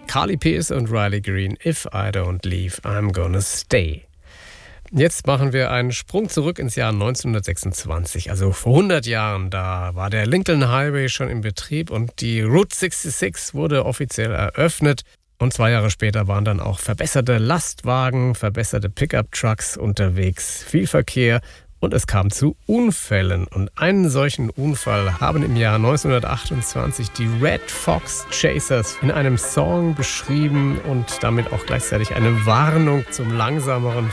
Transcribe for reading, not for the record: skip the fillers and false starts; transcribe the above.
Carly Pearce und Riley Green. If I don't leave, I'm gonna stay. Jetzt machen wir einen Sprung zurück ins Jahr 1926, also vor 100 Jahren. Da war der Lincoln Highway schon in Betrieb und die Route 66 wurde offiziell eröffnet. Und 2 Jahre später waren dann auch verbesserte Lastwagen, verbesserte Pickup-Trucks unterwegs, viel Verkehr und es kam zu Unfällen. Und einen solchen Unfall haben im Jahr 1928 die Red Fox Chasers in einem Song beschrieben und damit auch gleichzeitig eine Warnung zum langsameren